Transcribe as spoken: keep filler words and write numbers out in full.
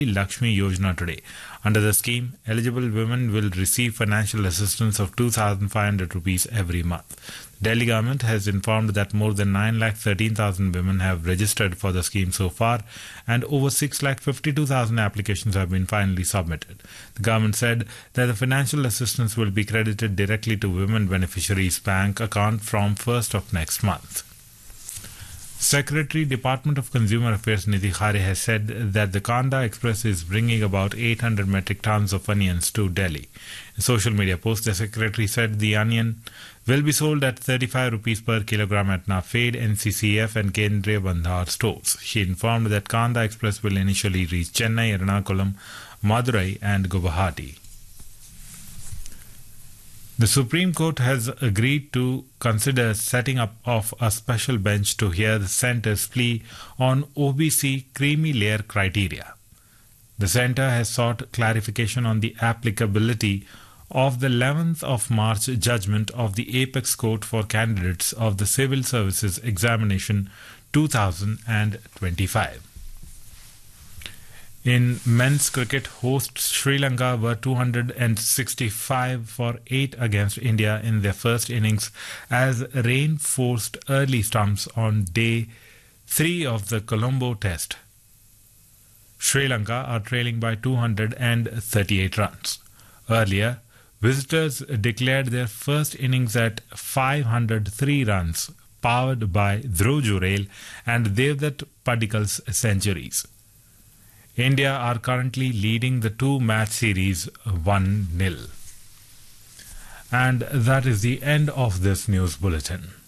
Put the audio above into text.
Lakshmi Yojana today. Under the scheme, eligible women will receive financial assistance of two thousand five hundred rupees every month. The Delhi government has informed that more than nine lakh thirteen thousand women have registered for the scheme so far, and over six lakh fifty-two thousand applications have been finally submitted. The government said that the financial assistance will be credited directly to women beneficiaries' bank account from first of next month. Secretary, Department of Consumer Affairs Nidhi Khare has said that the Kanda Express is bringing about eight hundred metric tons of onions to Delhi. In a social media post, the secretary said the onion will be sold at thirty-five rupees per kilogram at Nafed, N C C F and Kendriya Bandhar stores. She informed that Kanda Express will initially reach Chennai, Ernakulam, Madurai and Guwahati. The Supreme Court has agreed to consider setting up of a special bench to hear the centre's plea on O B C creamy layer criteria. The centre has sought clarification on the applicability of the eleventh of March judgment of the Apex Court for candidates of the Civil Services Examination two thousand twenty-five. In men's cricket, hosts Sri Lanka were two hundred sixty-five for eight against India in their first innings as rain forced early stumps on day three of the Colombo Test. Sri Lanka are trailing by two hundred thirty-eight runs. Earlier, visitors declared their first innings at five hundred three runs, powered by Dhruv Jurel and Devdutt Padikkal's centuries. India are currently leading the two-match series one nil. And that is the end of this news bulletin.